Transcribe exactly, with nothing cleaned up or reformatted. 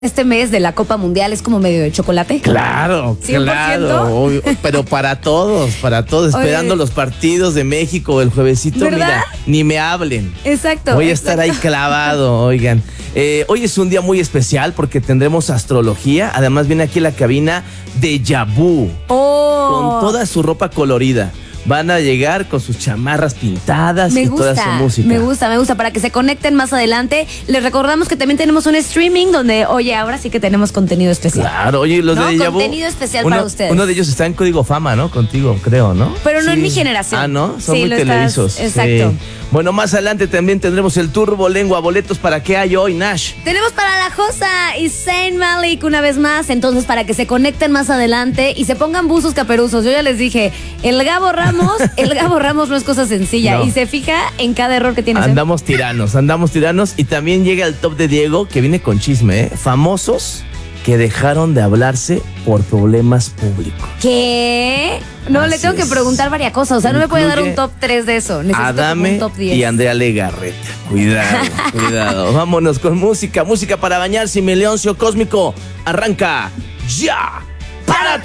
Este mes de la Copa Mundial es como medio de chocolate. Claro, cien por ciento. claro, obvio, pero para todos, para todos, esperando Oye, los partidos de México el juevesito, ¿verdad? mira, ni me hablen. Exacto. Voy a estar ahí clavado, oigan. Eh, hoy es un día muy especial porque tendremos astrología, además viene aquí la cabina Déjà Vu, Oh. con toda su ropa colorida. Van a llegar con sus chamarras pintadas Me y gusta, toda su música. me gusta, me gusta, para que se conecten más adelante. Les recordamos que también tenemos un streaming donde, oye, ahora sí que tenemos contenido especial. Claro, oye, los ¿No? de Déjà Vu, Contenido especial uno, para ustedes. Uno de ellos está en Código Fama, ¿no? Contigo, creo, ¿no? Pero no Sí. en mi generación. Ah, ¿no? Son Sí, muy lo estás- televisos. exacto. Sí. Bueno, más adelante también tendremos el Turbo Lengua, boletos para qué hay hoy, Nash. Tenemos para la Josa y Zayn Malik una vez más, entonces para que se conecten más adelante y se pongan buzos caperuzos. Yo ya les dije, el Gabo Ramos, el Gabo Ramos no es cosa sencilla No. y se fija en cada error que tiene. Andamos tiranos, andamos tiranos y también llega el top de Diego que viene con chisme, ¿eh? Famosos que dejaron de hablarse por problemas públicos. ¿Qué? No, Así le tengo que es. preguntar varias cosas. O sea, no me puede dar un Incluye top tres de eso. Necesito como Adame un top diez. y Andrea Legarreta. Cuidado, cuidado. Vámonos con música, música para bañarse y mi leoncio cósmico arranca ya. ¡Para